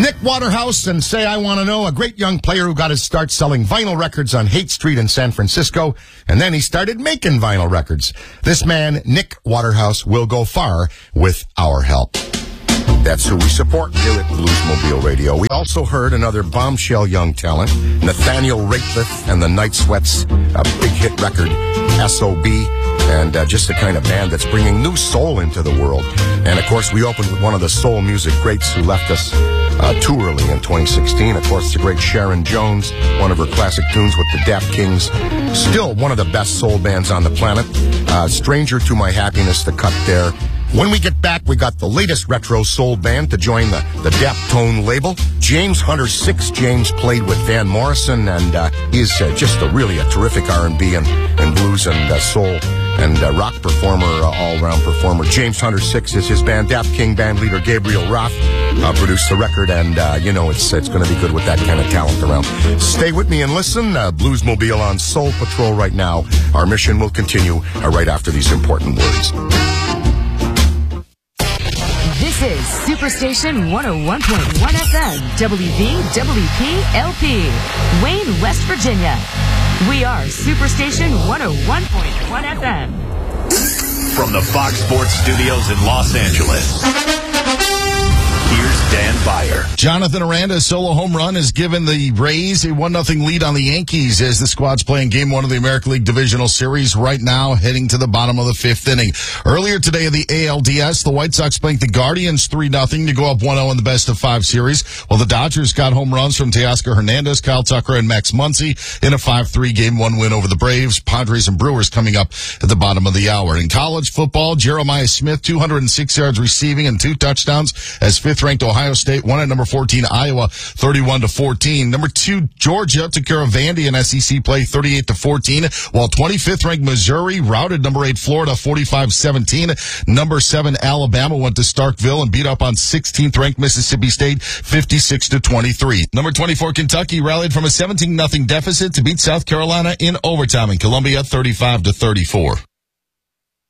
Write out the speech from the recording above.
Nick Waterhouse and Say I Want to Know, a great young player who got his start selling vinyl records on Haight Street in San Francisco, and then he started making vinyl records. This man, Nick Waterhouse, will go far with our help. That's who we support here at Bluesmobile Radio. We also heard another bombshell young talent, Nathaniel Rateliff and the Night Sweats, a big hit record, S.O.B., and just the kind of band that's bringing new soul into the world. And, of course, we opened with one of the soul music greats who left us too early in 2016. Of course, the great Sharon Jones, one of her classic tunes with the Daft Kings. Still one of the best soul bands on the planet. Stranger to My Happiness, the cut there. When we get back, we got the latest retro soul band to join the Daptone label. James Hunter 6. James played with Van Morrison, and he's just a terrific R&B and blues and soul and rock performer, all-around performer. James Hunter 6 is his band. Daft King band leader Gabriel Roth produced the record, and it's going to be good with that kind of talent around. Stay with me and listen. Bluesmobile on Soul Patrol right now. Our mission will continue right after these important words. This is Superstation 101.1 FM, WVWP-LP, Wayne, West Virginia. We are Superstation 101.1 FM. From the Fox Sports Studios in Los Angeles, here's Dan Beyer. Jonathan Aranda's solo home run has given the Rays a 1-0 lead on the Yankees as the squad's playing Game 1 of the American League Divisional Series right now, heading to the bottom of the 5th inning. Earlier today in the ALDS, the White Sox blanked the Guardians 3-0 to go up 1-0 in the best-of-5 series, while the Dodgers got home runs from Teoscar Hernandez, Kyle Tucker, and Max Muncy in a 5-3 Game 1 win over the Braves. Padres and Brewers coming up at the bottom of the hour. In college football, Jeremiah Smith, 206 yards receiving and 2 touchdowns as 5th-ranked Ohio State won at number 14 Iowa 31-14. Number 2 Georgia took care of Vandy in SEC play 38-14, while 25th ranked Missouri routed number 8 Florida 45-17. Number 7 Alabama went to Starkville and beat up on 16th ranked Mississippi State 56-23. Number 24 Kentucky rallied from a 17-0 deficit to beat South Carolina in overtime in Columbia 35-34.